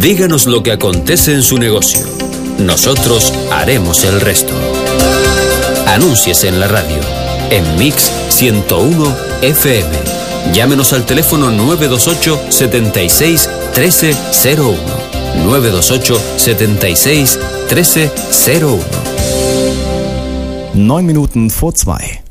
Díganos lo que acontece en su negocio. Nosotros haremos el resto. Anúnciese en la radio, en Mix 101 FM. Llámenos al teléfono 928 76 1301. 928 76 1301. 9 Minuten vor 2.